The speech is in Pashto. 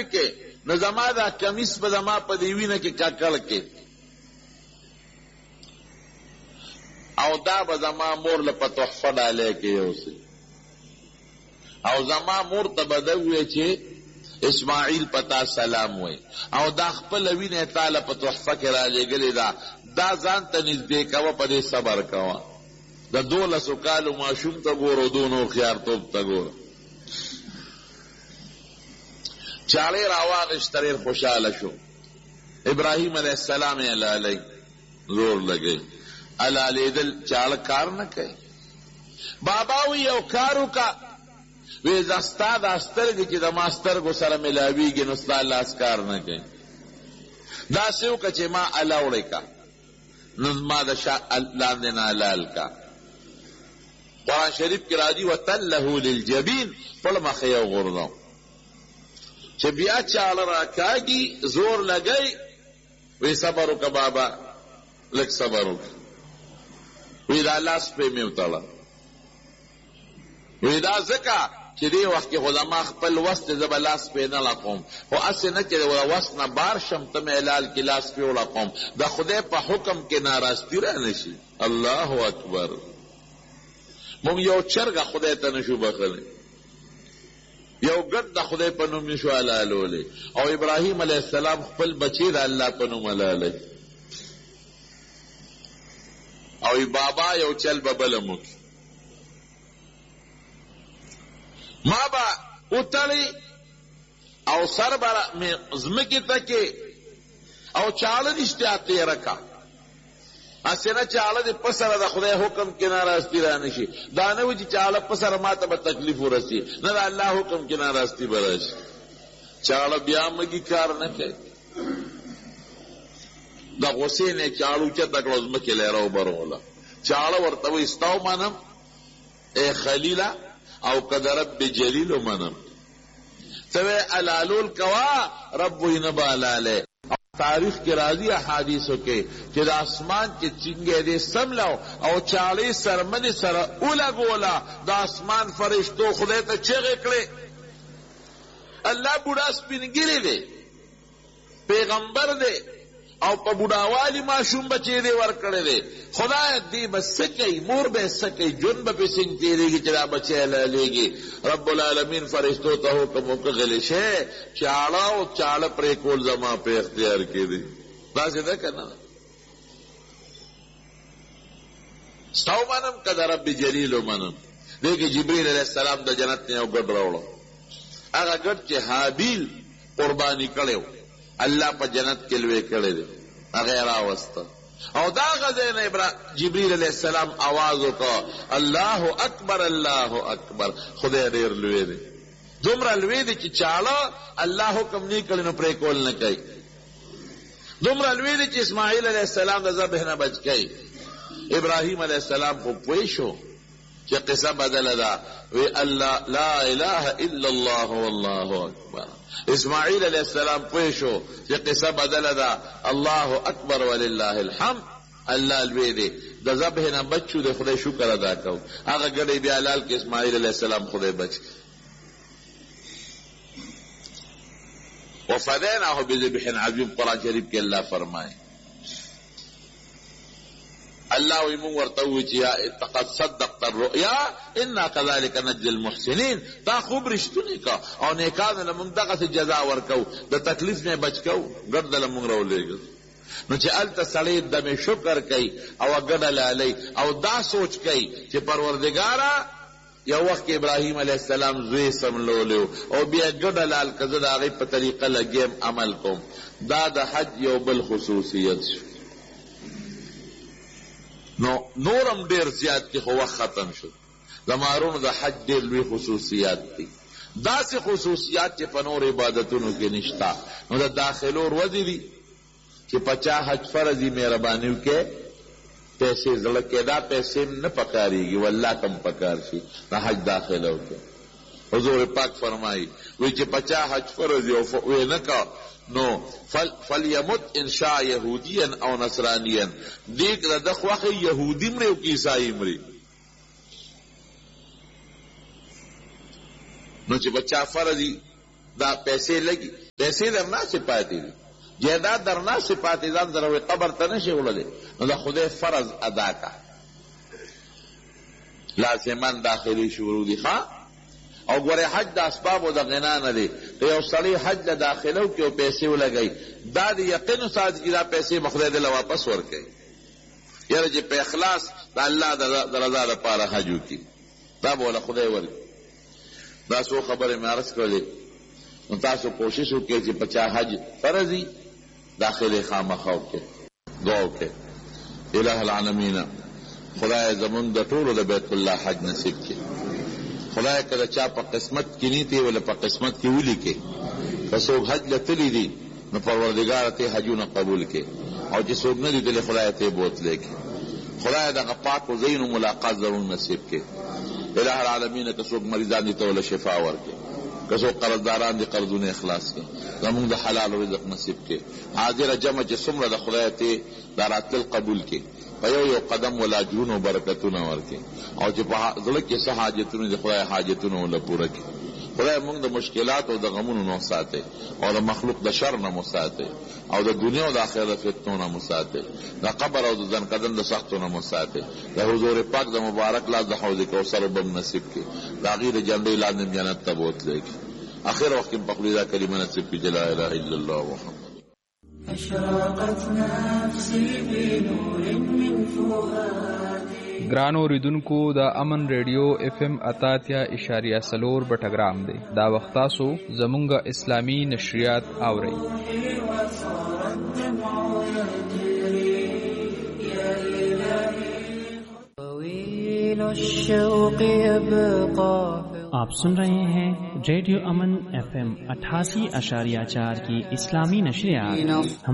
کې نو زما دا کمیس به زما په دې وینه کې ککړ کې او دا به زما مور له په تحفه ډالۍ کې یوسي او زما مور ته به ده ووایي چې اسماعیل پتا سلام وای او دا خپل وینه تعالی په تحفه کې رالېږلې ده دا ځان ته نږدې کوه په دې صبر کوه د 12 کالو ماشوم ته ګوره دون هوښیارتوب ته ګوره چاړې راواغېست ډېر خوشحاله شو ابراهیم علیه السلام یې لالی زور لګی الالیدل چاړه کار نه کوي بابا وی یو کار وکړه وی زه ستا دا سترګې چې د ما سترګو سره ملاویږي نو ستا لاس کار نه کوي داسې وکړه چې ما الاوړې کا نو ما د شا لاندې نه لال کا قرآن شریف کې راځي وتله للجبین خپل مخ یې وغورځو چې بیا چاړه راکاږي زور لګی وی صبر وکړه بابا لږ صبر وکړه وی دا لاس پې مې وتړه وی دا ځکه چې دې وخت کې خو زما خپل وس دی زه به لاس پې نه لقوم خو هسې نه چې د وس نه بار شم ته مې هلال کې لاس پې ولقوم د خدای په حکم کې ناراستي را نه شي الله اکبر موږ یو چرګه خدای ته نشو بخلی یو ګډ د خدای په نوم نشو حلالولی او ابراهیم علیه السلام خپل بچی د الله په نوم حلالی او بابا یو چل به بله موکي ما با اتړی او سر به ځمکې ته کې او چاړه رښتیا تېره کا هسې نه چاړه دې په سره د خدای حکم کې ناراستي را نه شي دا نه وي چې چاړه په سره ما ته به تکلیف ورسي نه د الله حکم کې ناراستي به راشي چاړه بیا مګي کار نه کوي د غوسې نه چاړه اوچته کړه ځمکې له راوبروله چاړه ورته وایي ستا ومنم ای خلیله او که د رب جلیل ومنم ته وی علالول کوا رب وی نه به حلالی تاریخ کې راځي احادیثو کې چې د اسمان چې چنګې دې سملو او چاړې سرمنې سره ولګوله د اسمان فرشتو خدای ته چغې کړې الله بوډا سپینګیری دی پیغمبر دی او په بوډاوالي ماشوم بچی دی ورکړی دی خدای دې به څه کوي مور به څه کوي ژوند به پسې تېرېږي چې دا بچی حلالېږي رب العالمین فرشتو ته حکم وکړه غلی شی چاړه او چاړه پرې کول زما په اختیار کې دی داسې ده که نه ستا ومنم که د رب جلیل ومنم دې کې جبریل علیه السلام د جنت نه یو ګډ راوړه هغه ګډ چې حابیل قرباني کړی و الله په جنت کې لوی کړی دی هغه یې راوسته او دا غځای نه جبریل علیه السلام آواز وکړه الله اکبر الله اکبر خدای ډېر لوی دی دومره لوی دی چې چاړه الله حکم نه کړی نو پرې کول نه کوي دومره لوی دی چې اسماعیل علیه السلام د ذبح نه بچ کوي ابراهیم علیه السلام خو پوه شو چې قصه بدله ده وی الله لا اله الا الله والله اکبر اسماعیل علیہ السلام پوه شو چې قصه بدله ده الله اکبر ولله الحمد الله لوی دی د ذبح نه بچو د خدای شکر ادا کو هغه ګډې بیا لال کې اسماعیل علیہ السلام خدای بچ وفدیناه بذبح عظیم قرآن شریف کې الله فرمائے الله وی مونږ ورته وی چې قد صدقت الرؤيا انا كذلك نجزي المحسنين تا خوب رښتونی کا او نیکانو له مونږ دغه جزا ورکو د تکلیف نه بچ کو ګرد له مونږ راولېږو نو چې الته سړی دمه شکر کوي او ګډه لالی او دا سوچ کوي چې پروردګاره یو وخت ابراهیم علیه السلام زوی سملولیو او بیا ګډه لال کزه د هغې په طریقه لګیم عمل کوم دا د حج یو بل خصوصیت شو نو نورم ډیر زیات کې خو وخت ختم شو زمارونو د حج ډیر لوی خصوصیات دي داسې خصوصیات چې په نور عبادتونو کې نشتا نو د داخلو ورځې دي چې پچا حج فرض مهرباني وکړي پیسې زړه کې دا پیسې نه پکارېږي والله کم پکار شي د حج داخله وکړي حضور پاک فرمایي وی چې پچا حج فرض وی نه کا نو فلیمت انشاء یهودیا او نصرانیا دیکھ دا دخ وقت یهودی مری او کی عیسائی مری نو چې بچا فرضی دا پیسې لګي پیسې درناسې پاتې دي، جایداد درناسې پاتې ځان سره قبر ته نشي وړلی، نو د خدای فرض ادا کا، لازمان داخلي شروع دي. او ګوره حج د اسبابو د غنا نه دی، که یو سړی حج له داخلو کې او پیسې ولګوي، دا د یقین ساتي چې دا پیسې به خدای دله واپس ورکوي، یاره چې په اخلاص د الله د رضا لپاره حج وکړي، دا به وله خدای ورکړي. دا څو خبرې مې عرض کړلې، نو تاسو کوشش وکړئ چې په چا حج فرض وي داخلې خامخا وکړئ، دعا وکړئ. الہ العالمین خدای زمونږ د ټولو د بیت الله حج نصیب کړي. خدای که د چا په قسمت کې نیتی ولا په قسمت کې ولیکې، که څوک حج له تللی دي نو پروردګار ته حجونه قبول کړي، او چې څوک نه دي تللی خدای ته بوتلی کړي. خدای دغه پاکو ځایونو ملاقات ضرور نصیب کړي. الہ العالمین که څوک مریضان دي ته ولا شفا ورکړي، که څوک قرضداران دي قرضونه اخلاص کړي، زمونږ د حلال رزق نصیب کړي. حاضره جمع چې څومره د خدای ته دا راتلل قبول کړي، په یو قدم ولا جون او برکتونه ورکړي، او چې په زړه کې څه حاجتونه دي خدای حاجتونه ولا پوره کړي. خدای موږ د مشکلات او د غمونو نه ساتي، او د مخلوق د شر نه مو ساتي، او د دنیا او د آخرت فتنو نه مو ساتي، د قبر او د ځنکدن د سختو نه مو ساتي. د حضور پاک د مبارک لاس د حوض کوثر وبم نصیب کړي، د هغې د جنډۍ لاندې جنت ته بوتلی کړي. اخر وخت کې په خپل دا کلمه نصیب کړي، لا اله الا الله محمد. اشرقت نفسي بنور من فؤادي. ګرانو اوریدونکو د امن ریډیو FM 88.4 بټګرام دی. دا وخت تاسو زمونږ اسلامی نشریات اورئ. आप सुन रहे हैं रेडियो अमन FM 88.4 की इस्लामी नशरियात।